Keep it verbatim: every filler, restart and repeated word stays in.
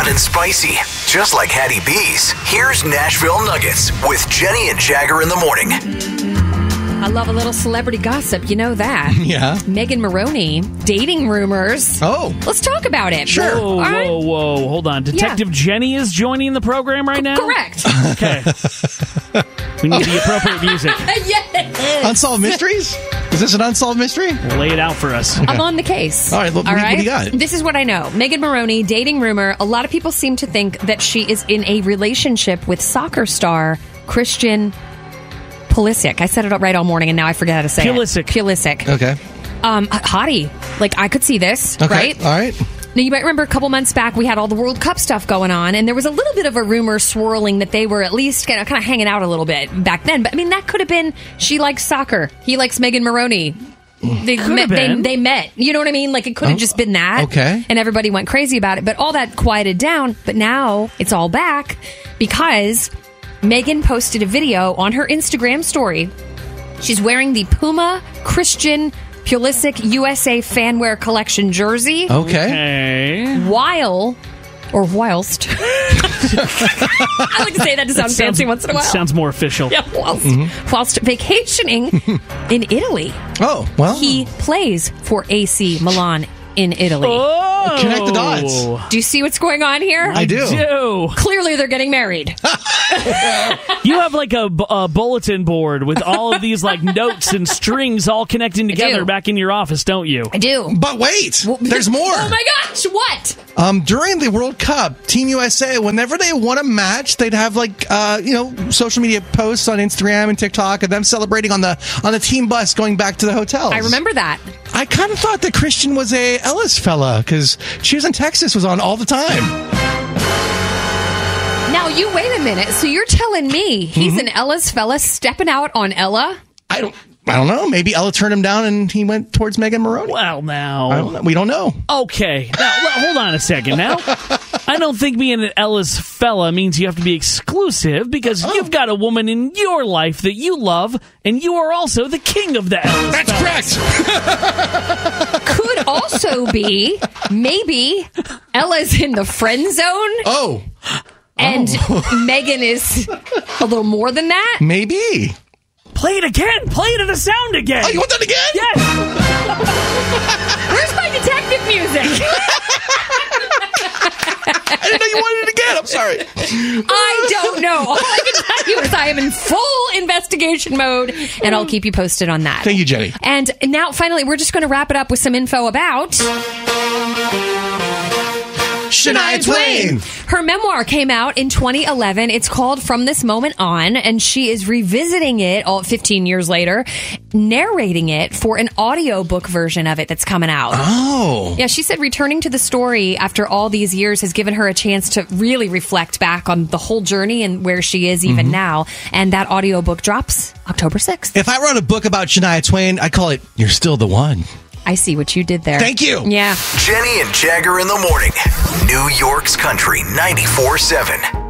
hot and spicy. Just like Hattie B's, here's Nashville Nuggets with Jenny and Jagger in the morning. I love a little celebrity gossip. You know that. Yeah. Megan Maroney, dating rumors. Oh. Let's talk about it. Sure. Whoa, All right. whoa, whoa. Hold on. Detective yeah. Jenny is joining the program right now? Correct. Okay. We need the appropriate music. Yes. Unsolved Mysteries? Is this an unsolved mystery? Lay it out for us. I'm on the case. All right, what, All what, right? what do you got? This is what I know. Megan Maroney, dating rumor. A lot of people seem to think that she is in a relationship with soccer star Christian Pulisic. I said it right all morning, and now I forget how to say Pulisic. it. Pulisic. Okay. Um, hottie. Like, I could see this, Okay. right? All right. Now, you might remember a couple months back, we had all the World Cup stuff going on, and there was a little bit of a rumor swirling that they were at least kind of, kind of hanging out a little bit back then. But, I mean, that could have been, she likes soccer. He likes Megan Maroney. They Could met, have they, been. they met. You know what I mean? Like, it could have Oh, just been that. okay. And everybody went crazy about it. But all that quieted down. But now it's all back because Megan posted a video on her Instagram story. She's wearing the Puma Christian Pulisic U S A Fanwear Collection jersey. Okay. Okay. While, or whilst. I like to say that to sound That sounds, fancy once in a while. It sounds more official. Yeah, whilst, Mm-hmm. whilst vacationing in Italy. Oh, well. He plays for A C Milan in Italy. Oh! Connect the dots. Do you see what's going on here? I do. do. Clearly, they're getting married. You have like a, bu- a bulletin board with all of these like notes and strings all connecting together do. back in your office, don't you? I do. But wait, there's more. Oh my gosh, what? Um, during the World Cup, Team U S A, whenever they won a match, they'd have like uh, you know social media posts on Instagram and TikTok of them celebrating on the on the team bus going back to the hotels. I remember that. I kind of thought that Christian was a Ellis fella because Cheers in Texas was on all the time. Now, you wait a minute. So you're telling me he's Mm-hmm. an Ella's fella stepping out on Ella? I don't. I don't know. Maybe Ella turned him down and he went towards Megan Maroney. Well, now. I don't know. We don't know. Okay. Now, l- hold on a second now. I don't think being an Ellis fella means you have to be exclusive because Oh. you've got a woman in your life that you love, and you are also the king of the Ellis That's fellas. correct. Could also be maybe Ella's in the friend zone Oh, and Megan is a little more than that. maybe. Play it again. Play it in a sound again. Oh, you want that again? Yes. Where's my detective music? I didn't know you wanted it again. I'm sorry. I don't know. All I can tell you is I am in full investigation mode, and I'll keep you posted on that. Thank you, Jenny. And now, finally, we're just going to wrap it up with some info about Shania Twain. Her memoir came out in twenty eleven. It's called From This Moment On, and she is revisiting it all fifteen years later, narrating it for an audiobook version of it that's coming out. Oh. Yeah, she said returning to the story after all these years has given her a chance to really reflect back on the whole journey and where she is even Mm-hmm. now. And that audiobook drops October sixth. If I wrote a book about Shania Twain, I'd call it You're Still the One. I see what you did there. Thank you. Yeah. Jenny and Jagger in the morning. New York's Country ninety-four seven.